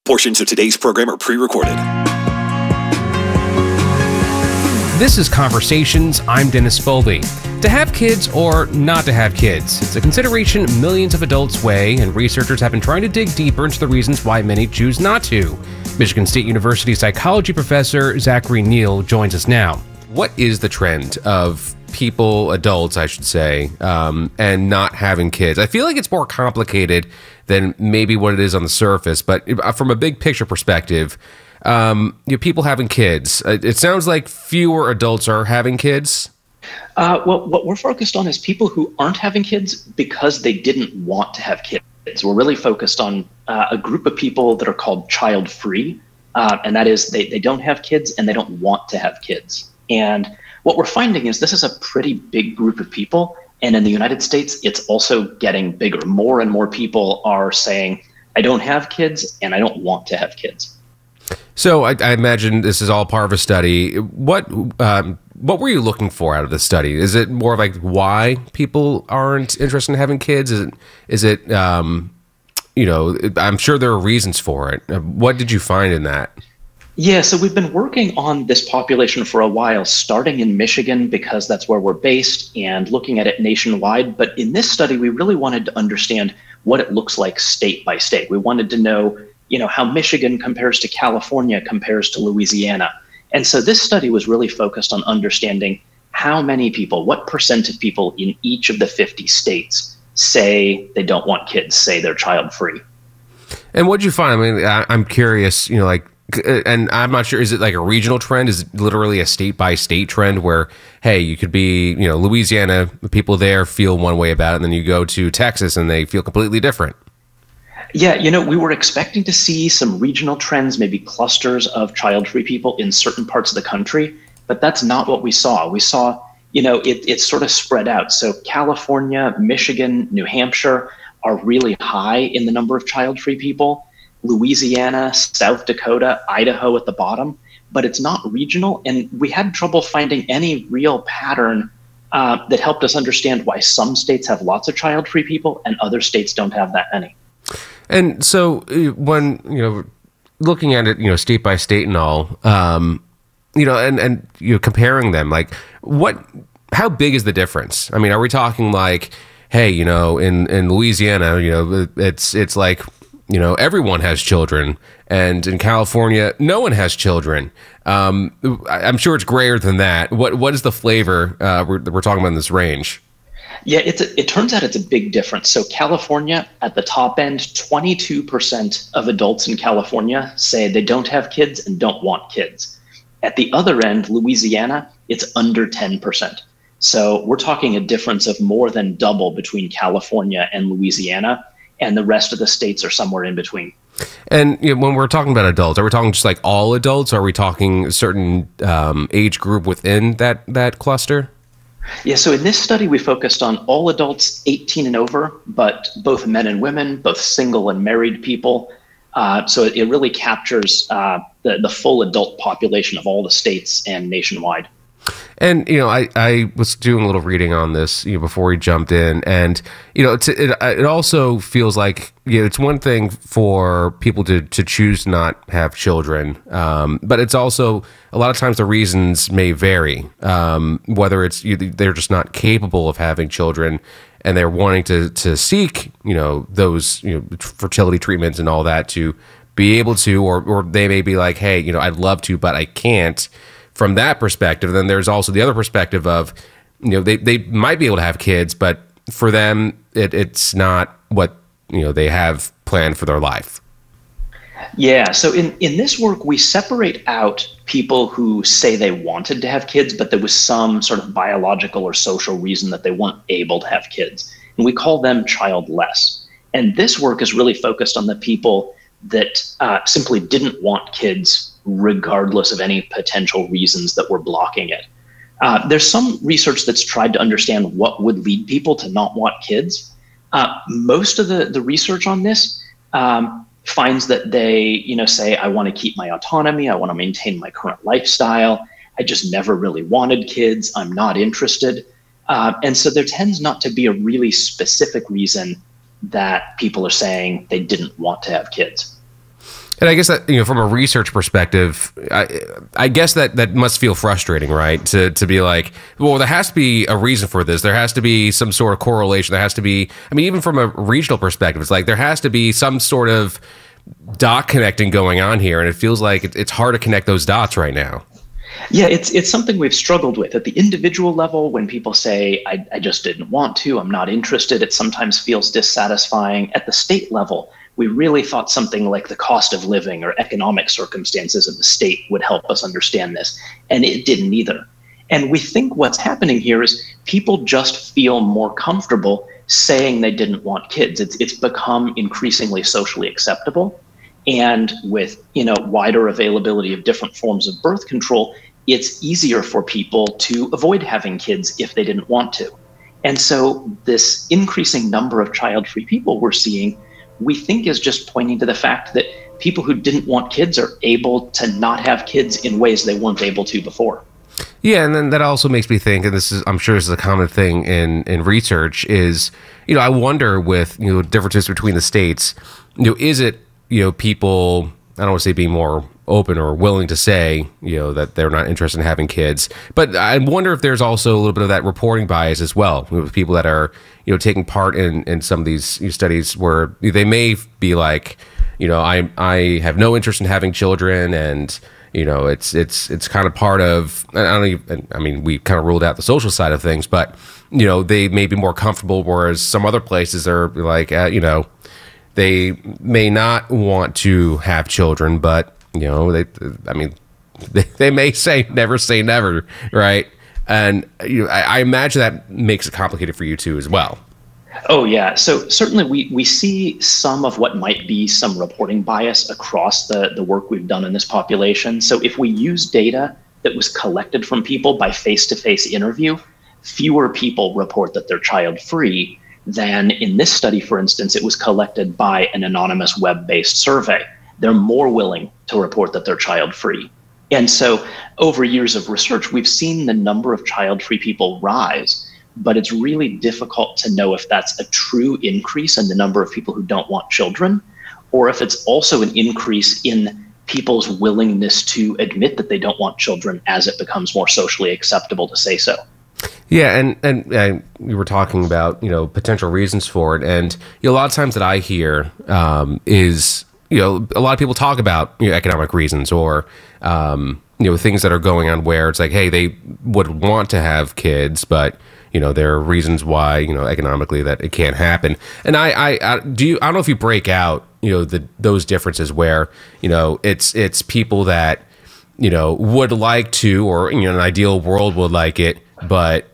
Portions of today's program are pre-recorded. This is Conversations. I'm Dennis Foley. To have kids or not to have kids, it's a consideration millions of adults weigh, and researchers have been trying to dig deeper into the reasons why many choose not to. Michigan State University psychology professor Zachary Neal joins us now. What is the trend of people, adults, I should say, and not having kids? I feel like it's more complicated than maybe what it is on the surface, but from a big picture perspective, people having kids, it sounds like fewer adults are having kids. Well, what we're focused on is people who aren't having kids because they didn't want to have kids. We're really focused on a group of people that are called child-free, and that is they don't have kids and they don't want to have kids. And what we're finding is this is a pretty big group of people. And in the United States, it's also getting bigger. More and more people are saying, I don't have kids and I don't want to have kids. So I imagine this is all part of a study. What were you looking for out of this study? Is it more of like why people aren't interested in having kids? Is it I'm sure there are reasons for it. What did you find in that? Yeah, so we've been working on this population for a while, starting in Michigan because that's where we're based, and looking at it nationwide. But in this study, we really wanted to understand what it looks like state by state. We wanted to know, how Michigan compares to California, compares to Louisiana. And so this study was really focused on understanding how many people, what percent of people in each of the 50 states say they don't want kids, say they're child-free. And what did you find? I mean, I'm curious, and I'm not sure, is it like a regional trend? Is it literally a state-by-state trend where, hey, you could be, Louisiana, the people there feel one way about it, and then you go to Texas and they feel completely different? Yeah, we were expecting to see some regional trends, maybe clusters of child-free people in certain parts of the country, but that's not what we saw. We saw, it's sort of spread out. So California, Michigan, New Hampshire are really high in the number of child-free people. Louisiana, South Dakota, Idaho at the bottom, but it's not regional. And we had trouble finding any real pattern that helped us understand why some states have lots of child-free people and other states don't have that many. And so when, looking at it, state by state and all, and comparing them, like how big is the difference? I mean, are we talking like, hey, in Louisiana, it's like, everyone has children, and in California, no one has children. I'm sure it's grayer than that. What is the flavor we're talking about in this range? Yeah, it turns out it's a big difference. So California, at the top end, 22% of adults in California say they don't have kids and don't want kids. At the other end, Louisiana, it's under 10%. So we're talking a difference of more than double between California and Louisiana. And the rest of the states are somewhere in between. And when we're talking about adults, are we talking just like all adults? Or are we talking a certain age group within that cluster? Yeah, so in this study, we focused on all adults 18 and over, but both men and women, both single and married people. So it really captures the full adult population of all the states and nationwide. And, I was doing a little reading on this, before we jumped in, and, it also feels like, it's one thing for people to choose not have children, but it's also, a lot of times the reasons may vary, whether it's they're just not capable of having children and they're wanting to seek, those, fertility treatments and all that to be able to, or they may be like, hey, I'd love to, but I can't. From that perspective, then there's also the other perspective of, they might be able to have kids, but for them, it's not what, they have planned for their life. Yeah. So in this work, we separate out people who say they wanted to have kids, but there was some sort of biological or social reason that they weren't able to have kids. And we call them childless. And this work is really focused on the people that simply didn't want kids regardless of any potential reasons that were blocking it. There's some research that's tried to understand what would lead people to not want kids. Most of the research on this finds that they, say, I want to keep my autonomy, I want to maintain my current lifestyle, I just never really wanted kids, I'm not interested. And so there tends not to be a really specific reason that people are saying they didn't want to have kids. And I guess that, from a research perspective, I guess that must feel frustrating, right? To be like, well, there has to be a reason for this. There has to be some sort of correlation. There has to be, even from a regional perspective, it's like there has to be some sort of dot connecting going on here. And it feels like it's hard to connect those dots right now. Yeah, it's something we've struggled with at the individual level. When people say, I just didn't want to, I'm not interested, it sometimes feels dissatisfying. At the state level, we really thought something like the cost of living or economic circumstances of the state would help us understand this, and it didn't either. And we think what's happening here is people just feel more comfortable saying they didn't want kids. It's become increasingly socially acceptable. And with wider availability of different forms of birth control, it's easier for people to avoid having kids if they didn't want to. And so this increasing number of child-free people we're seeing, we think is just pointing to the fact that people who didn't want kids are able to not have kids in ways they weren't able to before. Yeah, and then that also makes me think, and I'm sure this is a common thing in research, is, I wonder with, differences between the states, is it, people, I don't want to say being more open or willing to say, that they're not interested in having kids. But I wonder if there's also a little bit of that reporting bias as well, with people that are, taking part in some of these studies where they may be like, I have no interest in having children, and it's kind of part of, we kind of ruled out the social side of things, but they may be more comfortable, whereas some other places are like, they may not want to have children, but they may never say never, right? And I imagine that makes it complicated for you too as well. Oh yeah, so certainly we see some of what might be some reporting bias across the work we've done in this population. So if we use data that was collected from people by face-to-face interview, fewer people report that they're child-free than in this study, for instance, it was collected by an anonymous web-based survey. They're more willing to report that they're child-free. And so over years of research, we've seen the number of child-free people rise, but it's really difficult to know if that's a true increase in the number of people who don't want children, or if it's also an increase in people's willingness to admit that they don't want children as it becomes more socially acceptable to say so. Yeah, and we were talking about, potential reasons for it, and a lot of times that I hear is, a lot of people talk about economic reasons or things that are going on where it's like, hey, they would want to have kids, but there are reasons why economically that it can't happen. And I don't know if you break out those differences where it's people that would like to, or in an ideal world would like it, but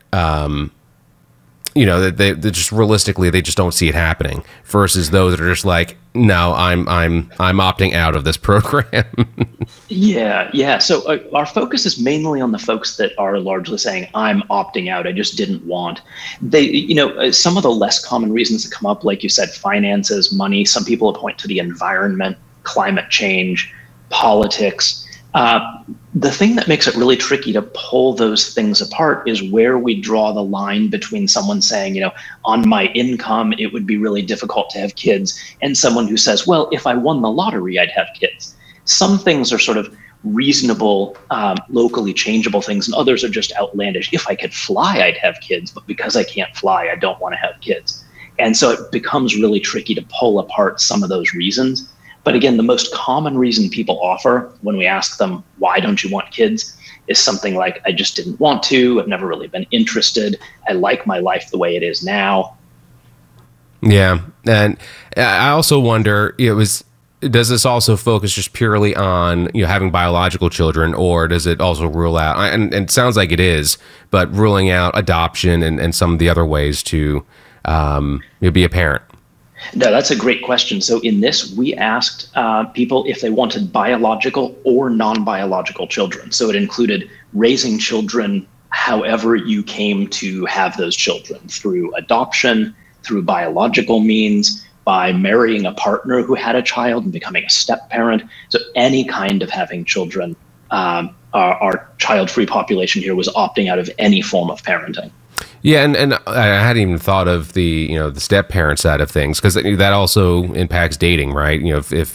they just realistically they just don't see it happening, versus those that are just like, no, I'm opting out of this program. Yeah. So our focus is mainly on the folks that are largely saying, I'm opting out, I just didn't want. Some of the less common reasons that come up, like you said, finances, money. Some people point to the environment, climate change, politics. The thing that makes it really tricky to pull those things apart is where we draw the line between someone saying, on my income, it would be really difficult to have kids, and someone who says, well, if I won the lottery, I'd have kids. Some things are sort of reasonable, locally changeable things, and others are just outlandish. If I could fly, I'd have kids, but because I can't fly, I don't want to have kids. And so it becomes really tricky to pull apart some of those reasons. But again, the most common reason people offer when we ask them, why don't you want kids, is something like, I just didn't want to, I've never really been interested, I like my life the way it is now. Yeah. And I also wonder, does this also focus just purely on having biological children, or does it also rule out, and it sounds like it is, but ruling out adoption and some of the other ways to be a parent? No, that's a great question. So in this, we asked people if they wanted biological or non-biological children. So it included raising children however you came to have those children, through adoption, through biological means, by marrying a partner who had a child and becoming a step parent. So any kind of having children, our child-free population here was opting out of any form of parenting. Yeah, and I hadn't even thought of the the step parent side of things, because that also impacts dating, right? If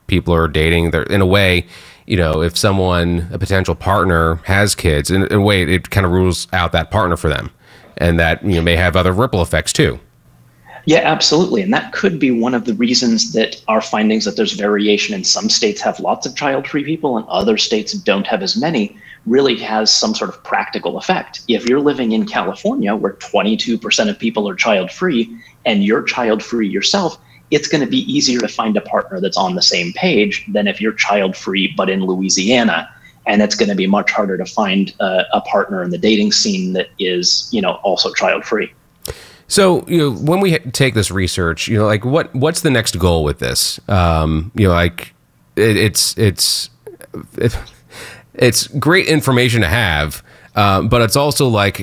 people are dating, they're in a way, you know, if someone, a potential partner, has kids, in a way, it kind of rules out that partner for them, and that, you know, may have other ripple effects too. Yeah, absolutely. And that could be one of the reasons that our findings that there's variation in some states have lots of child-free people and other states don't have as many really has some sort of practical effect. If you're living in California where 22% of people are child-free and you're child-free yourself, it's going to be easier to find a partner that's on the same page than if you're child-free but in Louisiana. And it's going to be much harder to find a partner in the dating scene that is, you know, also child-free. So, you know, when we take this research, you know, like what's the next goal with this? You know, like it's great information to have, but it's also like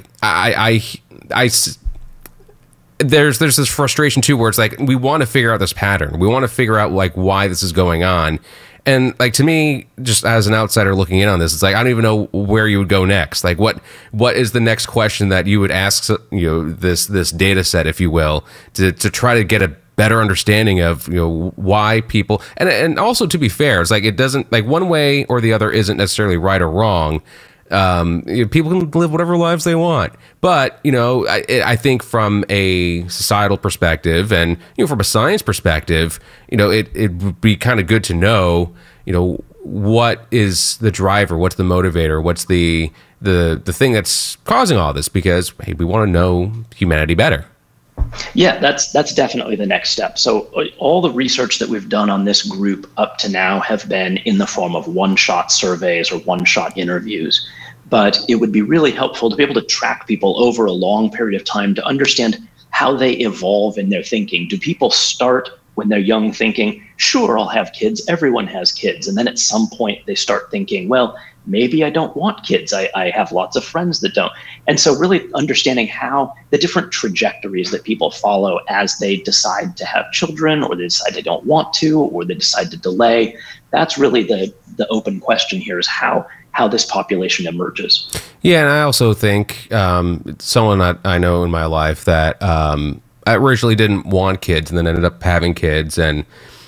there's this frustration too, where it's like we want to figure out this pattern, we want to figure out like why this is going on. And like, to me, just as an outsider looking in on this, it's like I don't even know where you would go next. Like, what is the next question that you would ask, you know, this data set, if you will, to try to get a better understanding of, you know, why people, and also, to be fair, it's like it doesn't, like, one way or the other isn't necessarily right or wrong. You know, people can live whatever lives they want, but, you know, I think from a societal perspective and, you know, from a science perspective, you know, it would be kind of good to know, you know, what is the driver, what's the motivator, what's the thing that's causing all this, because, hey, we want to know humanity better. Yeah, that's definitely the next step. So all the research that we've done on this group up to now have been in the form of one-shot surveys or one-shot interviews. But it would be really helpful to be able to track people over a long period of time to understand how they evolve in their thinking. Do people start when they're young thinking, sure, I'll have kids, everyone has kids. And then at some point they start thinking, well, maybe I don't want kids. I have lots of friends that don't. And so really understanding how the different trajectories that people follow as they decide to have children, or they decide they don't want to, or they decide to delay, that's really the open question here, is how this population emerges. Yeah, and I also think someone that I know in my life that I originally didn't want kids and then ended up having kids, and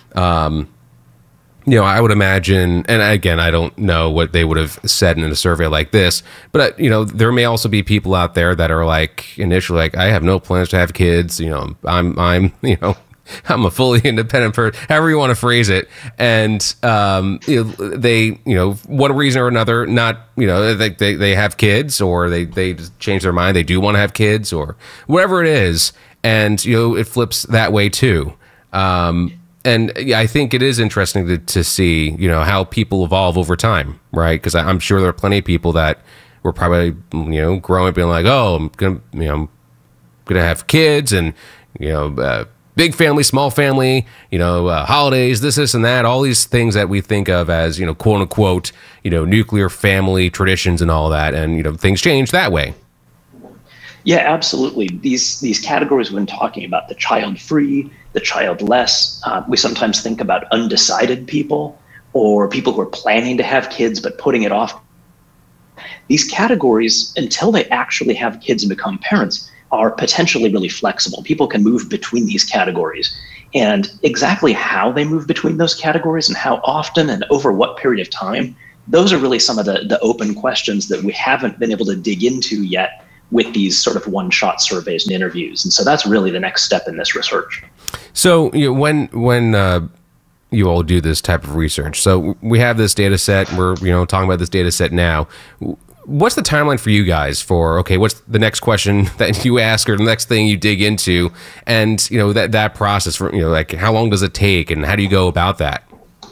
you know, I would imagine, and again, I don't know what they would have said in a survey like this, but you know, there may also be people out there that are like, initially, like, I have no plans to have kids. You know, I'm you know, I'm a fully independent person, however you want to phrase it. And, you know, they, you know, one reason or another, not, you know, they have kids, or they just change their mind. They do want to have kids, or whatever it is. And, you know, it flips that way too. And yeah, I think it is interesting to see, you know, how people evolve over time, right? Because I'm sure there are plenty of people that were probably, you know, growing up being like, oh, I'm gonna have kids, and, you know, big family, small family, you know, holidays, this and that, all these things that we think of as, you know, quote unquote, you know, nuclear family traditions and all that. And, you know, things change that way. Yeah, absolutely. These categories we've been talking about, the child-free, the childless, we sometimes think about undecided people, or people who are planning to have kids but putting it off. These categories, until they actually have kids and become parents, are potentially really flexible. People can move between these categories, and exactly how they move between those categories and how often and over what period of time, those are really some of the open questions that we haven't been able to dig into yet with these sort of one-shot surveys and interviews. And so that's really the next step in this research. So, you know, when you all do this type of research, so we have this data set, we're, you know, talking about this data set now. What's the timeline for you guys for, okay, what's the next question that you ask, or the next thing you dig into, and, you know, that process for, you know, like, how long does it take, and how do you go about that?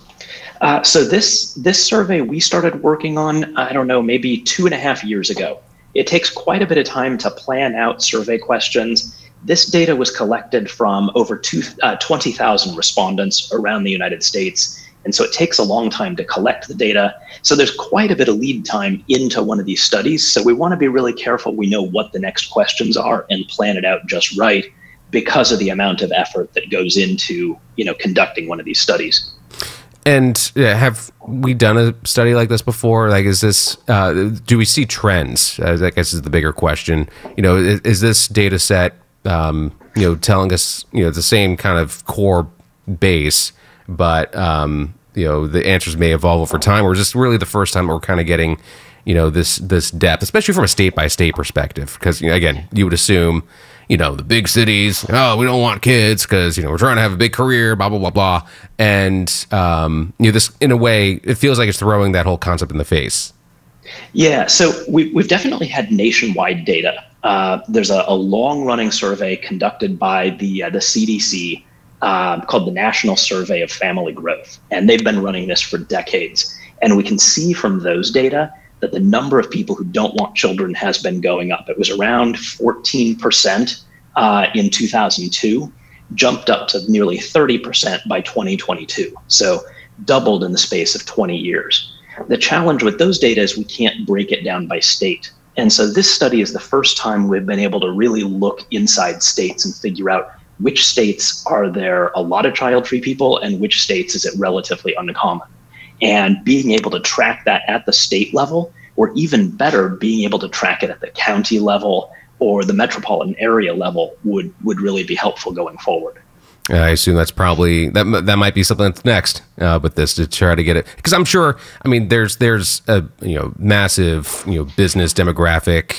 So this survey we started working on, I don't know, maybe 2.5 years ago. It takes quite a bit of time to plan out survey questions. This data was collected from over 20,000 respondents around the United States. And so it takes a long time to collect the data. So there's quite a bit of lead time into one of these studies. So we want to be really careful we know what the next questions are and plan it out just right, because of the amount of effort that goes into, you know, conducting one of these studies. And have we done a study like this before? Like, is this, do we see trends? I guess is the bigger question. You know, is this data set, you know, telling us, you know, the same kind of core base, but the answers may evolve over time, or is this really the first time we're kind of getting, this depth, especially from a state by state perspective? Because again, you would assume, the big cities, we don't want kids because we're trying to have a big career, blah blah blah blah, and this in a way it feels like it's throwing that whole concept in the face. Yeah, so we've definitely had nationwide data. There's a long-running survey conducted by the CDC called the National Survey of Family Growth, and they've been running this for decades. And we can see from those data that the number of people who don't want children has been going up. It was around 14% in 2002, jumped up to nearly 30% by 2022. So doubled in the space of 20 years. The challenge with those data is we can't break it down by state. And so this study is the first time we've been able to really look inside states and figure out which states are there a lot of child-free people and which states is it relatively uncommon. And being able to track that at the state level, or even better, being able to track it at the county level or the metropolitan area level would really be helpful going forward. I assume that's probably that might be something that's next with this, to try to get it, because I'm sure, there's a massive business demographic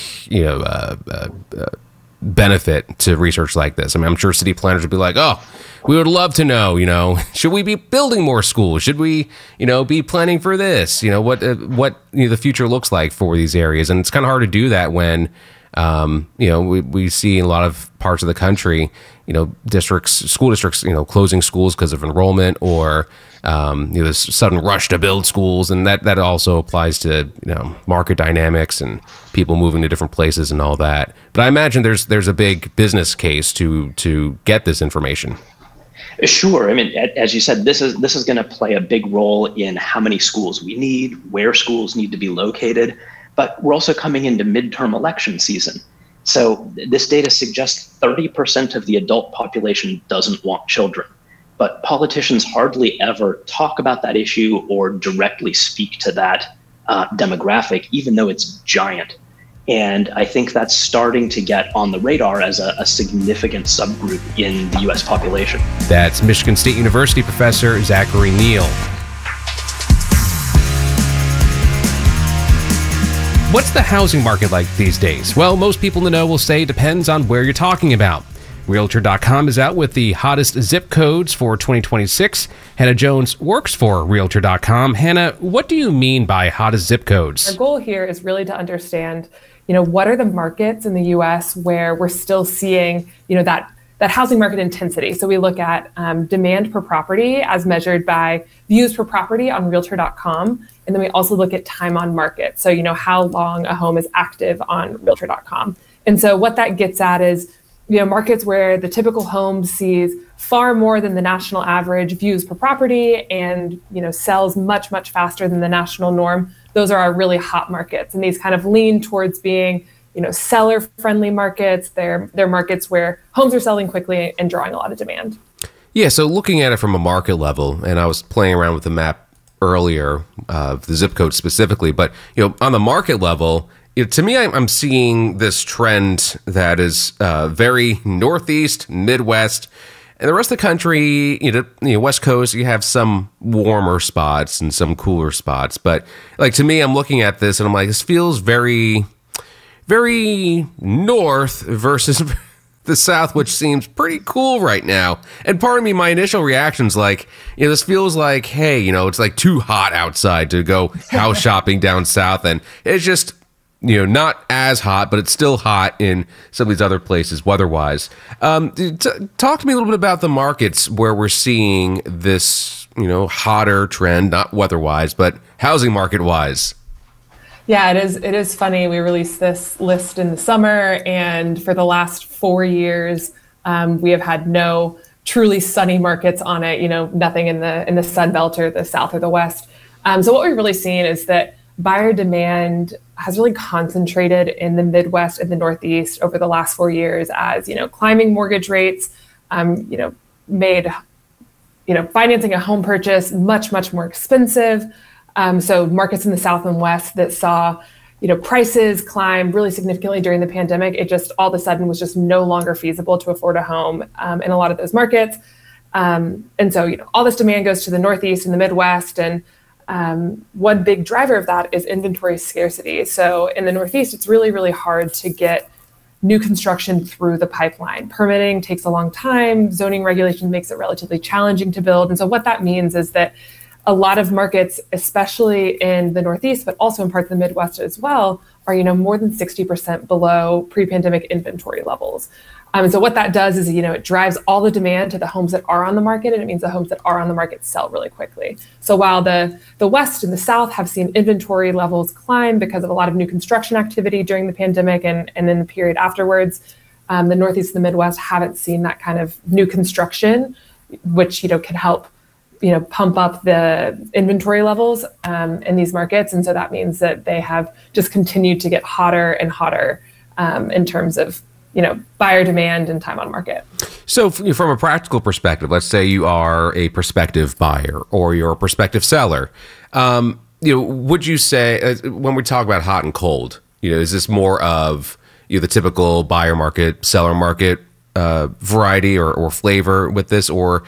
benefit to research like this. I'm sure city planners would be like, oh, we would love to know, should we be building more schools? Should we be planning for this? What the future looks like for these areas, and it's kind of hard to do that when we see in a lot of parts of the country, school districts, closing schools because of enrollment, or this sudden rush to build schools, and that also applies to market dynamics and people moving to different places and all that. But I imagine there's a big business case to get this information. Sure. As you said, this is going to play a big role in how many schools we need, where schools need to be located. But we're also coming into midterm election season. So this data suggests 30% of the adult population doesn't want children. But politicians hardly ever talk about that issue or directly speak to that demographic, even though it's giant. And I think that's starting to get on the radar as a significant subgroup in the U.S. population. That's Michigan State University professor Zachary Neal. What's the housing market like these days? Well, most people in the know will say it depends on where you're talking about. Realtor.com is out with the hottest zip codes for 2026. Hannah Jones works for Realtor.com. Hannah, what do you mean by hottest zip codes? Our goal here is really to understand, what are the markets in the U.S. where we're still seeing, that housing market intensity. So we look at demand per property as measured by views per property on Realtor.com. And then we also look at time on market. So, how long a home is active on Realtor.com. And so what that gets at is, markets where the typical home sees far more than the national average views per property and, sells much, much faster than the national norm. Those are our really hot markets. And these kind of lean towards being seller-friendly markets. They're markets where homes are selling quickly and drawing a lot of demand. Yeah, so looking at it from a market level, and I was playing around with the map earlier, the zip code specifically, but on the market level, to me, I'm seeing this trend that is very Northeast, Midwest, and the rest of the country, West Coast, you have some warmer spots and some cooler spots. But to me, I'm looking at this and I'm like, this feels very, very north versus the South, which seems pretty cool right now. And part of me, my initial reaction is this feels like, hey, it's too hot outside to go house shopping down South. And it's just, not as hot, but it's still hot in some of these other places weather-wise. Talk to me a little bit about the markets where we're seeing this, hotter trend, not weather-wise, but housing market-wise. Yeah, it is funny. We released this list in the summer, and for the last 4 years, we have had no truly sunny markets on it. Nothing in the Sun Belt or the South or the West. So what we've really seen is that buyer demand has really concentrated in the Midwest and the Northeast over the last 4 years as, climbing mortgage rates, made, financing a home purchase much, much more expensive. So markets in the South and West that saw, prices climb really significantly during the pandemic, it just all of a sudden was just no longer feasible to afford a home in a lot of those markets. And so, all this demand goes to the Northeast and the Midwest. And one big driver of that is inventory scarcity. So in the Northeast, it's really, really hard to get new construction through the pipeline. Permitting takes a long time. Zoning regulation makes it relatively challenging to build. And so what that means is that a lot of markets, especially in the Northeast, but also in parts of the Midwest as well, are more than 60% below pre-pandemic inventory levels. And so what that does is, it drives all the demand to the homes that are on the market, and it means the homes that are on the market sell really quickly. So while the West and the South have seen inventory levels climb because of a lot of new construction activity during the pandemic and in the period afterwards, the Northeast and the Midwest haven't seen that kind of new construction, which, can help pump up the inventory levels in these markets. And so that means that they have just continued to get hotter and hotter in terms of, buyer demand and time on market. So from a practical perspective, let's say you are a prospective buyer or you're a prospective seller. Would you say, when we talk about hot and cold, is this more of the typical buyer market, seller market variety or flavor with this, or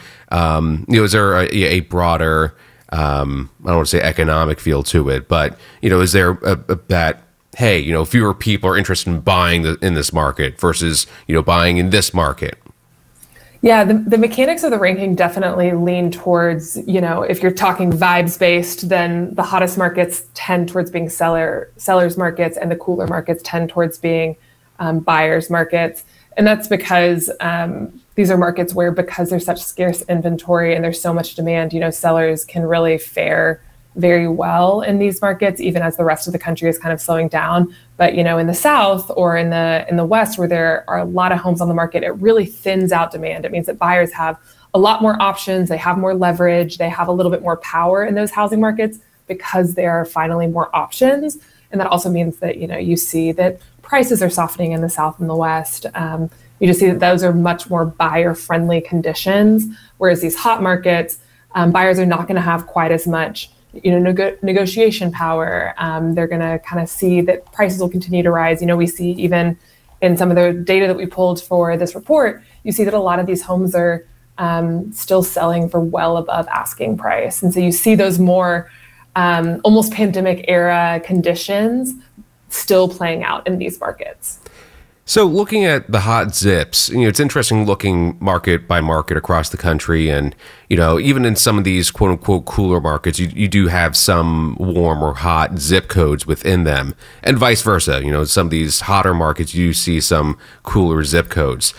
is there a broader, I don't want to say economic feel to it, but is there that, hey, fewer people are interested in buying in this market versus buying in this market? Yeah, the mechanics of the ranking definitely lean towards, if you're talking vibes based, then the hottest markets tend towards being sellers markets, and the cooler markets tend towards being buyers markets. And that's because these are markets where, because there's such scarce inventory and there's so much demand, sellers can really fare very well in these markets, even as the rest of the country is kind of slowing down. But, in the South or in the West, where there are a lot of homes on the market, it really thins out demand. It means that buyers have a lot more options. They have more leverage. They have a little bit more power in those housing markets because there are finally more options. And that also means that, you see that prices are softening in the South and the West. You just see that those are much more buyer-friendly conditions, whereas these hot markets, buyers are not going to have quite as much negotiation power. They're going to kind of see that prices will continue to rise. We see even in some of the data that we pulled for this report, you see that a lot of these homes are still selling for well above asking price. And so you see those more almost pandemic era conditions still playing out in these markets. So looking at the hot zips, it's interesting looking market by market across the country. And, even in some of these quote unquote cooler markets, you do have some warm or hot zip codes within them, and vice versa. Some of these hotter markets, you see some cooler zip codes.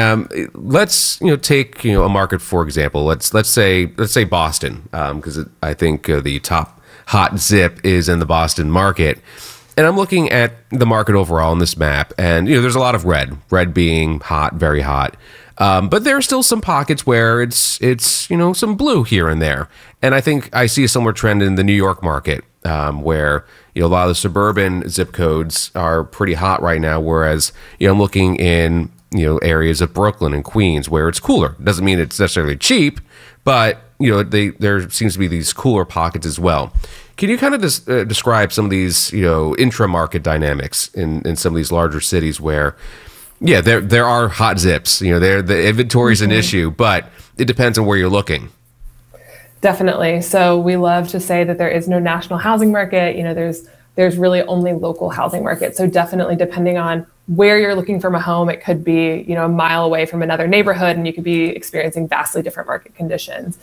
Let's, take, a market, for example, let's say Boston, because I think the top hot zip is in the Boston market. And I'm looking at the market overall on this map, and there's a lot of red being hot, very hot. But there are still some pockets where it's some blue here and there. And I think I see a similar trend in the New York market, where a lot of the suburban zip codes are pretty hot right now, whereas I'm looking in areas of Brooklyn and Queens where it's cooler. Doesn't mean it's necessarily cheap, but there seems to be these cooler pockets as well. Can you kind of describe some of these, intra-market dynamics in some of these larger cities where, there are hot zips, the inventory is an issue, but it depends on where you're looking. Definitely. So we love to say that there is no national housing market. There's really only local housing market. So definitely, depending on where you're looking from a home, it could be, a mile away from another neighborhood, and you could be experiencing vastly different market conditions.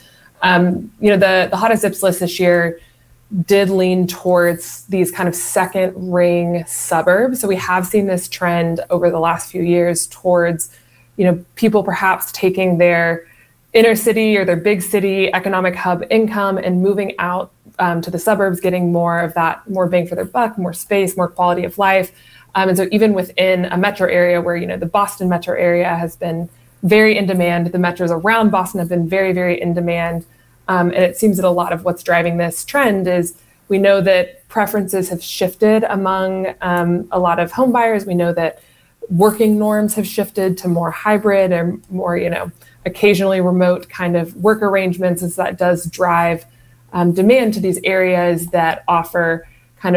The hottest zips list this year did lean towards these kind of second ring suburbs. So we have seen this trend over the last few years towards, people perhaps taking their inner city or their big city economic hub income and moving out to the suburbs, getting more of that, more bang for their buck, more space, more quality of life. And so even within a metro area where, the Boston metro area has been very in demand, the metros around Boston have been very, very in demand. And it seems that a lot of what's driving this trend is we know that preferences have shifted among a lot of home buyers. We know that working norms have shifted to more hybrid or more, occasionally remote kind of work arrangements, as that does drive demand to these areas that offer kind of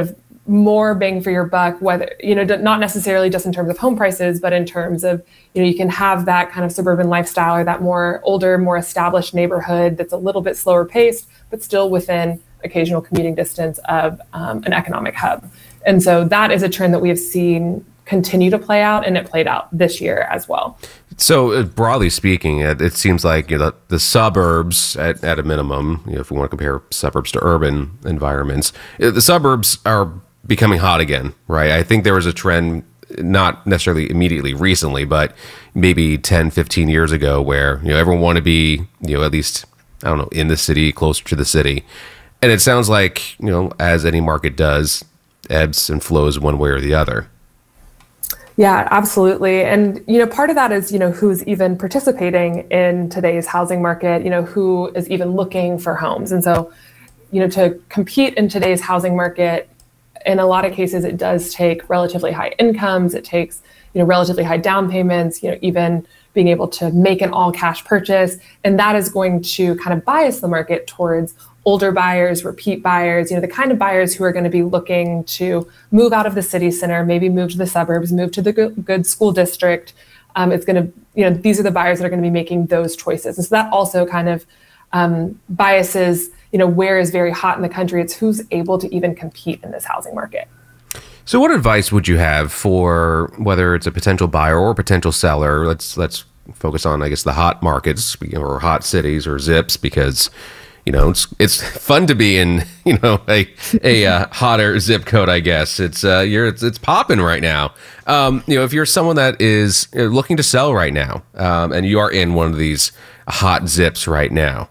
more bang for your buck, whether, not necessarily just in terms of home prices, but in terms of, you can have that kind of suburban lifestyle or that more older, more established neighborhood that's a little bit slower paced, but still within occasional commuting distance of an economic hub. And so that is a trend that we have seen continue to play out, and it played out this year as well. So broadly speaking, it seems like the suburbs at a minimum, if we want to compare suburbs to urban environments, the suburbs are becoming hot again, right? I think there was a trend, not necessarily immediately recently, but maybe 10, 15 years ago where, everyone wanted to be, at least, I don't know, in the city, closer to the city. And it sounds like, as any market does, ebbs and flows one way or the other. Yeah, absolutely. And, part of that is, who's even participating in today's housing market, who is even looking for homes. And so, to compete in today's housing market, in a lot of cases, it does take relatively high incomes. It takes, relatively high down payments, even being able to make an all cash purchase. And that is going to kind of bias the market towards older buyers, repeat buyers, the kind of buyers who are going to be looking to move out of the city center, maybe move to the suburbs, move to the good school district. It's going to, these are the buyers that are going to be making those choices. And so that also kind of biases, where is very hot in the country. It's who's able to even compete in this housing market. So what advice would you have for whether it's a potential buyer or a potential seller? Let's focus on, I guess, the hot markets or hot cities or zips, because it's fun to be in, a hotter zip code, I guess. It's popping right now. If you're someone that is looking to sell right now, and you are in one of these hot zips right now,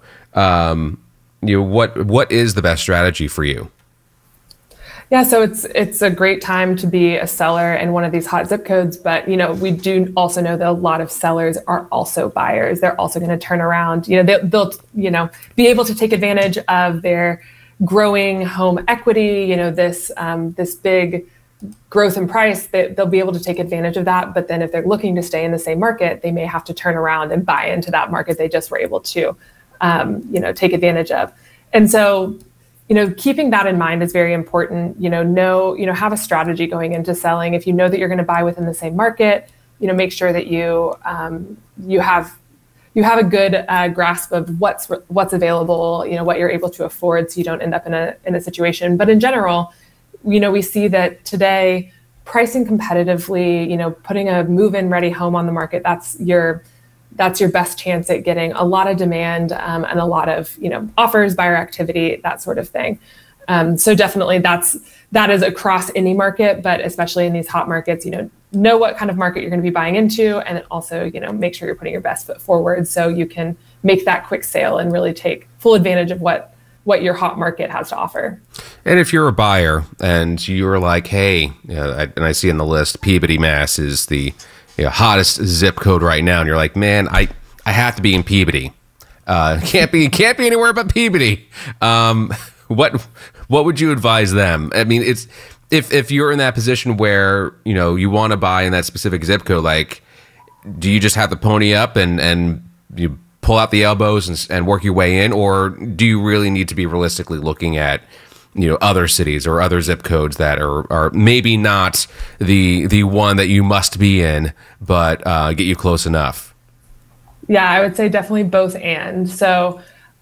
what is the best strategy for you? Yeah, so it's a great time to be a seller in one of these hot zip codes, but we do also know that a lot of sellers are also buyers. They're also going to turn around. They'll be able to take advantage of their growing home equity. This big growth in price. They'll be able to take advantage of that. But then if they're looking to stay in the same market, they may have to turn around and buy into that market they just were able to take advantage of. And so, keeping that in mind is very important. Have a strategy going into selling. If you know that you're going to buy within the same market, make sure that you have a good grasp of what's available, what you're able to afford, so you don't end up in a situation. But in general, we see that today, pricing competitively, putting a move-in ready home on the market, that's your best chance at getting a lot of demand and a lot of offers, buyer activity, that sort of thing. So definitely that is across any market, but especially in these hot markets, know what kind of market you're going to be buying into, and also make sure you're putting your best foot forward so you can make that quick sale and really take full advantage of what your hot market has to offer. And if you're a buyer and you're like, hey, and I see in the list Peabody, Mass is the hottest zip code right now, and you're like, man, I have to be in Peabody. Can't be anywhere but Peabody. What would you advise them? I mean, it's if you're in that position where you want to buy in that specific zip code, like, do you just have to pony up and you pull out the elbows and work your way in, or do you really need to be realistically looking at other cities or other zip codes that are maybe not the one that you must be in, but get you close enough? Yeah, I would say definitely both. And so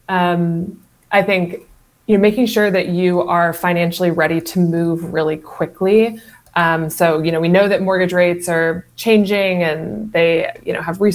I think making sure that you are financially ready to move really quickly. So we know that mortgage rates are changing, and they have